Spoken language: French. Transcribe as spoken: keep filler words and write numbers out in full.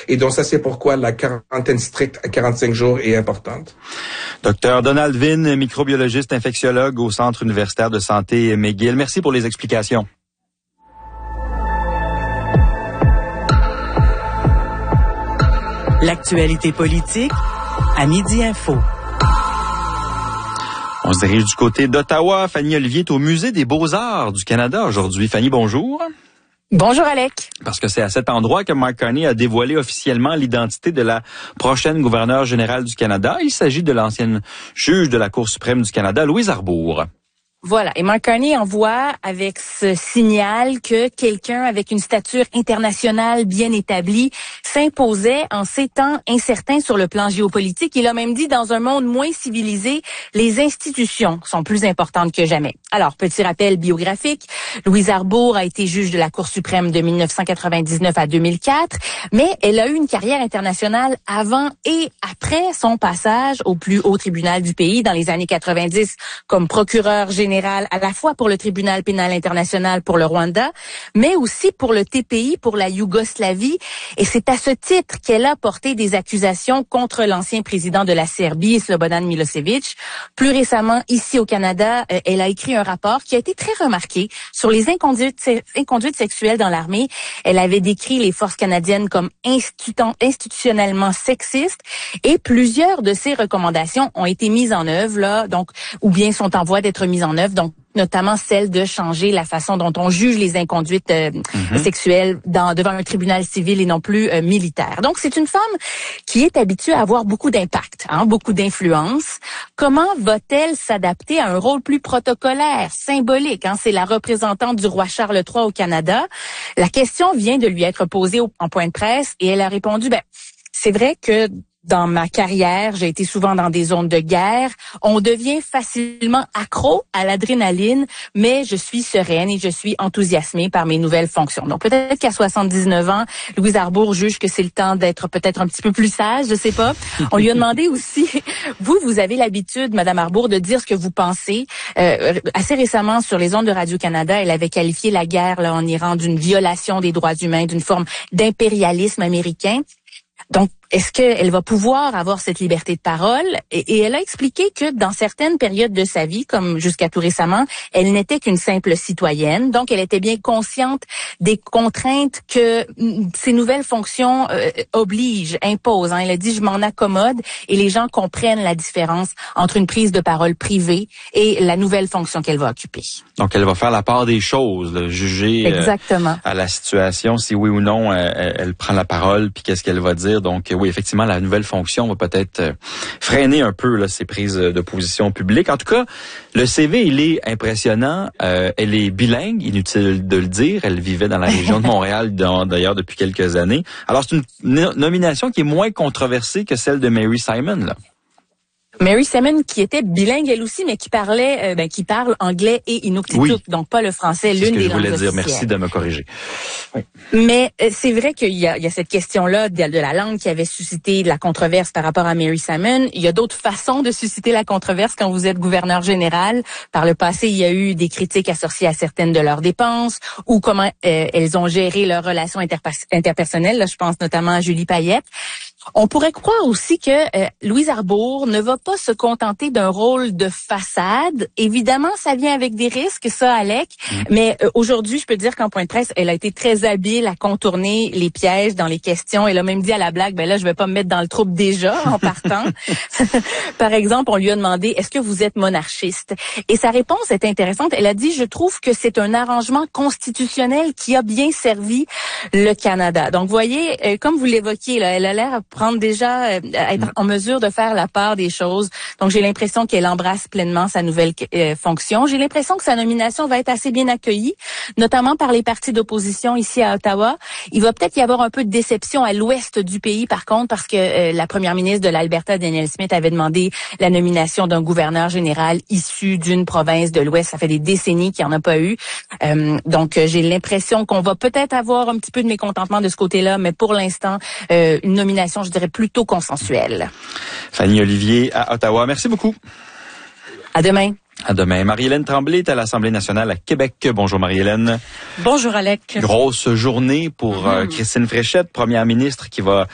Et donc ça, c'est pourquoi la quarantaine stricte à quarante-cinq jours est importante. Docteur Donald Vin, microbiologiste infectiologue au Centre universitaire de santé McGill. Merci pour les explications. L'actualité politique à Midi Info. On se dirige du côté d'Ottawa. Fanny Olivier est au Musée des Beaux-Arts du Canada aujourd'hui. Fanny, bonjour. Bonjour Alec. Parce que c'est à cet endroit que Mark Carney a dévoilé officiellement l'identité de la prochaine gouverneure générale du Canada. Il s'agit de l'ancienne juge de la Cour suprême du Canada, Louise Arbour. Voilà. Et Mark Carney envoie avec ce signal que quelqu'un avec une stature internationale bien établie s'imposait en ces temps incertains sur le plan géopolitique. Il a même dit, dans un monde moins civilisé, les institutions sont plus importantes que jamais. Alors, petit rappel biographique, Louise Arbour a été juge de la Cour suprême de dix-neuf cent quatre-vingt-dix-neuf à deux mille quatre, mais elle a eu une carrière internationale avant et après son passage au plus haut tribunal du pays dans les années quatre-vingt-dix comme procureure générale à la fois pour le tribunal pénal international pour le Rwanda, mais aussi pour le T P I, pour la Yougoslavie. Et c'est à ce titre qu'elle a porté des accusations contre l'ancien président de la Serbie, Slobodan Milosevic. Plus récemment, ici au Canada, elle a écrit un rapport qui a été très remarqué sur les inconduites, inconduites sexuelles dans l'armée. Elle avait décrit les forces canadiennes comme institutionnellement sexistes et plusieurs de ses recommandations ont été mises en œuvre, là, donc, ou bien sont en voie d'être mises en œuvre. Donc, notamment celle de changer la façon dont on juge les inconduites euh, mm-hmm. sexuelles dans, devant un tribunal civil et non plus euh, militaire. Donc, c'est une femme qui est habituée à avoir beaucoup d'impact, hein, beaucoup d'influence. Comment va-t-elle s'adapter à un rôle plus protocolaire, symbolique? Hein? C'est la représentante du roi Charles trois au Canada. La question vient de lui être posée au, en point de presse et elle a répondu, ben, c'est vrai que dans ma carrière, j'ai été souvent dans des zones de guerre. On devient facilement accro à l'adrénaline, mais je suis sereine et je suis enthousiasmée par mes nouvelles fonctions. Donc peut-être qu'à soixante-dix-neuf ans, Louise Arbour juge que c'est le temps d'être peut-être un petit peu plus sage, je sais pas. On lui a demandé aussi, vous, vous avez l'habitude, Madame Arbour, de dire ce que vous pensez. Euh, assez récemment, sur les ondes de Radio-Canada, elle avait qualifié la guerre là, en Iran d'une violation des droits humains, d'une forme d'impérialisme américain. Donc, est-ce qu'elle va pouvoir avoir cette liberté de parole? Et, et elle a expliqué que dans certaines périodes de sa vie, comme jusqu'à tout récemment, elle n'était qu'une simple citoyenne. Donc, elle était bien consciente des contraintes que ces nouvelles fonctions euh, obligent, imposent. Hein. Elle a dit, je m'en accommode et les gens comprennent la différence entre une prise de parole privée et la nouvelle fonction qu'elle va occuper. Donc, elle va faire la part des choses, là, juger Exactement. Euh, à la situation, si oui ou non, elle, elle prend la parole, puis qu'est-ce qu'elle va dire. Donc, oui, effectivement, la nouvelle fonction va peut-être euh, freiner un peu là, ses prises de position publiques. En tout cas, le C V, il est impressionnant. Euh, elle est bilingue, inutile de le dire. Elle vivait dans la région de Montréal, dans, d'ailleurs, depuis quelques années. Alors, c'est une no- nomination qui est moins controversée que celle de Mary Simon, là. Mary Simon, qui était bilingue elle aussi, mais qui parlait, euh, ben, qui parle anglais et inuktitut, oui. Donc pas le français, c'est l'une des langues officielles. C'est ce que je voulais dire. Merci de me corriger. Oui. Mais euh, c'est vrai qu'il y a, il y a cette question-là de, de la langue qui avait suscité de la controverse par rapport à Mary Simon. Il y a d'autres façons de susciter la controverse quand vous êtes gouverneur général. Par le passé, il y a eu des critiques associées à certaines de leurs dépenses ou comment euh, elles ont géré leurs relations interpa- interpersonnelles. Là, je pense notamment à Julie Payette. On pourrait croire aussi que euh, Louise Arbour ne va pas se contenter d'un rôle de façade. Évidemment, ça vient avec des risques, ça, Alec. Mmh. Mais euh, aujourd'hui, je peux dire qu'en point de presse, elle a été très habile à contourner les pièges dans les questions. Elle a même dit à la blague, ben là, je vais pas me mettre dans le trouble déjà en partant. Par exemple, on lui a demandé, est-ce que vous êtes monarchiste? Et sa réponse est intéressante. Elle a dit, je trouve que c'est un arrangement constitutionnel qui a bien servi le Canada. Donc, vous voyez, euh, comme vous l'évoquiez, là, elle a l'air prendre déjà, euh, être en mesure de faire la part des choses. Donc, j'ai l'impression qu'elle embrasse pleinement sa nouvelle euh, fonction. J'ai l'impression que sa nomination va être assez bien accueillie, notamment par les partis d'opposition ici à Ottawa. Il va peut-être y avoir un peu de déception à l'ouest du pays, par contre, parce que euh, la première ministre de l'Alberta, Danielle Smith, avait demandé la nomination d'un gouverneur général issu d'une province de l'ouest. Ça fait des décennies qu'il n'y en a pas eu. Euh, donc, euh, j'ai l'impression qu'on va peut-être avoir un petit peu de mécontentement de ce côté-là, mais pour l'instant, euh, une nomination, je dirais, plutôt consensuelle. Fanny Olivier à Ottawa. Merci beaucoup. À demain. À demain. Marie-Hélène Tremblay est à l'Assemblée nationale à Québec. Bonjour Marie-Hélène. Bonjour Alec. Grosse journée pour euh, Christine Fréchette, première ministre qui va